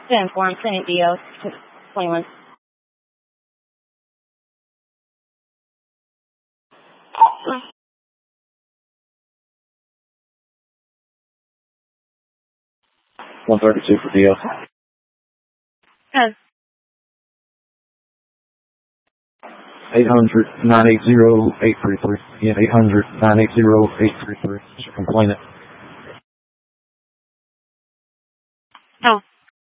10-4, I'm sending DO to Cleveland. $132 for DO. Yes. 800-980-833. Again, 800-980-833. It's your complainant. Oh.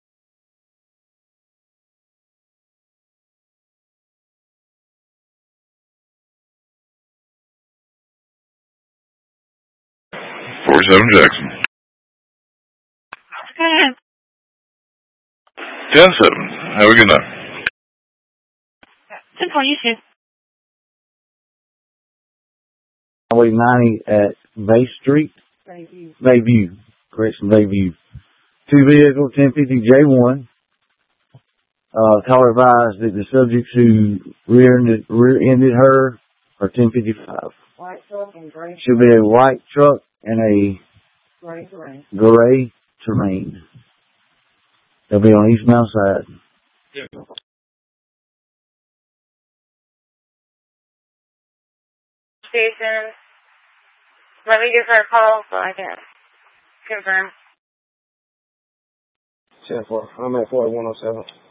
Jackson. Okay. 10-7. Have a good night. 10-4, you too. Highway 90 at Bay Street. Bayview. Correction, Bayview. 2 vehicles, 1050 J1. Caller advised that the subjects who rear-ended her are 1055. White truck and gray. Should be a white truck and a gray terrain. They'll be on eastbound side. Station. Let me give her a call so I can confirm. 10-4. I'm at 4107.